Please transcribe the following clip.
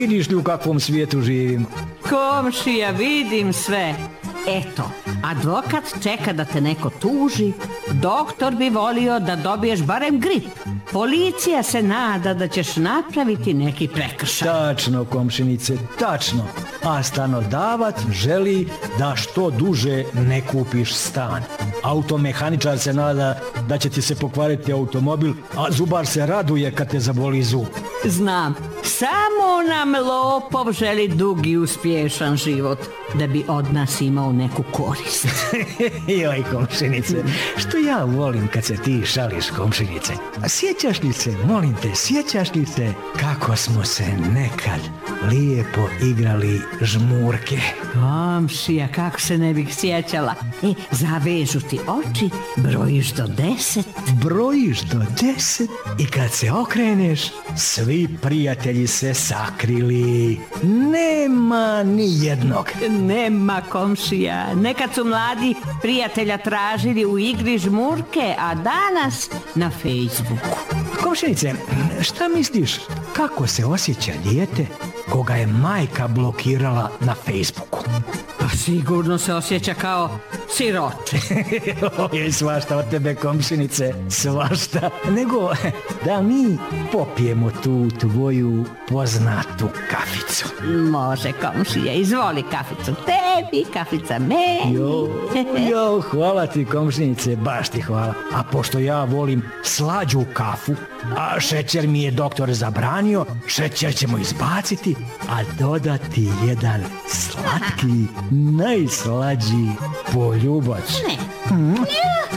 Vidiš li u kakvom svijetu živim? Komšija, vidim sve. Eto, advokat čeka da te neko tuži, doktor bi volio da dobiješ barem grip, policija se nada da ćeš napraviti neki prekršaj. Tačno, komšinice, tačno. A stanodavac želi da što duže ne kupiš stan. Automehaničar se nada da će ti se pokvariti automobil, a zubar se raduje kad te zaboli zub. Znam, samo nam lopov želi dug i uspješan život, da bi od nas imao neku korist. Joj, komšinice, što ja volim kad se ti šališ, komšinice. A sjećaš li se, molim te, sjećaš li se kako smo se nekad lijepo igrali žmurke? Komšija, kako se ne bih sjećala. Zavežu ti oči, brojiš do 10. Brojiš do 10 i kad se okreneš, svi prijatelji se sakrili. Nema ni jednog. Nema, komšija. Nekad su mladi prijatelja tražili u igri žmurke, a danas na Facebooku. Komšinice, šta misliš, kako se osjeća dijete koga je majka blokirala na Facebooku? Pa sigurno se osjeća kao siroče. Je svašta od tebe, komšinice, svašta. Nego da mi popijemo tu tvoju poznatu kaficu. Može, komšija, izvoli kaficu tebi, kafica meni. Jo, hvala ti, komšinice, baš ti hvala. A pošto ja volim slađu kafu, a šećer mi je doktor zabranio, šećer ćemo izbaciti, a dodati jedan slatki, najslađi poljubac. Ne.